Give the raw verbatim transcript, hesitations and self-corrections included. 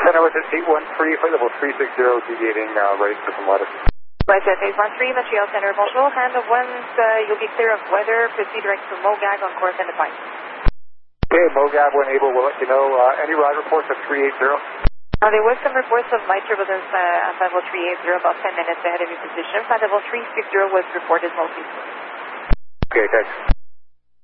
Center with eight one three, flight level three six zero, deviating uh, right to some weather. Right, eight one three, Montreal Center, bonjour. And once uh, you'll be clear of weather, proceed direct to Mogag on course and the time. Okay, Mogab, when able, we'll let you know. Uh, any ride reports at three eight zero? Uh, there was some reports of light turbulence uh, at level three eight zero, about ten minutes ahead of your position. Flight level three six zero was reported mostly. Okay, thanks.